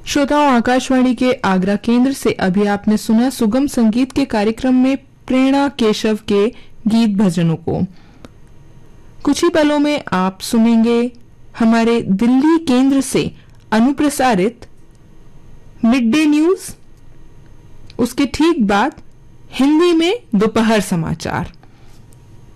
श्रोताओं, आकाशवाणी के आगरा केंद्र से अभी आपने सुना सुगम संगीत के कार्यक्रम में प्रेरणा केशव के गीत भजनों को। कुछ ही पलों में आप सुनेंगे हमारे दिल्ली केंद्र से अनुप्रसारित मिड डे न्यूज। उसके ठीक बाद हिंदी में दोपहर समाचार।